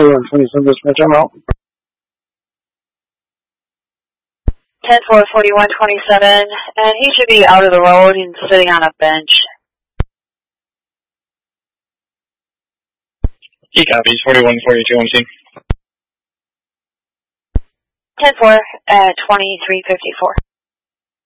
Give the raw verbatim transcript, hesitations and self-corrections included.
forty-one twenty-seven, dispatch, I'm out. ten four, forty-one twenty-seven, and he should be out of the road and sitting on a bench. He copies, forty-one forty-two, I'm seeing. ten four, uh, twenty-three fifty-four.